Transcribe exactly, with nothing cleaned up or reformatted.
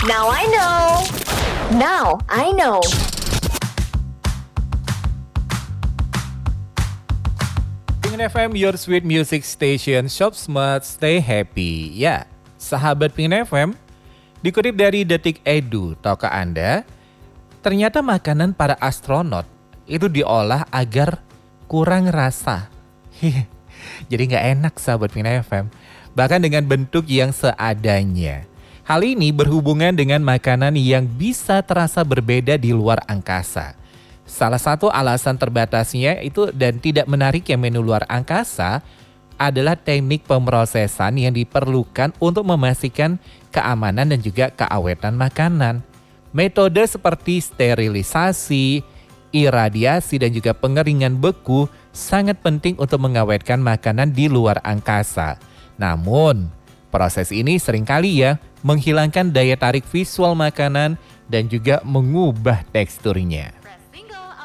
Now I know. Now I know. Pingin F M, your sweet music station. Shop smart, stay happy. Ya, sahabat Pingin F M, dikutip dari Detik Edu, tahukah Anda, ternyata makanan para astronot itu diolah agar kurang rasa. Jadi nggak enak sahabat Pingin F M. Bahkan dengan bentuk yang seadanya. Hal ini berhubungan dengan makanan yang bisa terasa berbeda di luar angkasa. Salah satu alasan terbatasnya itu dan tidak menariknya menu luar angkasa adalah teknik pemrosesan yang diperlukan untuk memastikan keamanan dan juga keawetan makanan. Metode seperti sterilisasi, iradiasi dan juga pengeringan beku sangat penting untuk mengawetkan makanan di luar angkasa. Namun, proses ini seringkali ya menghilangkan daya tarik visual makanan dan juga mengubah teksturnya.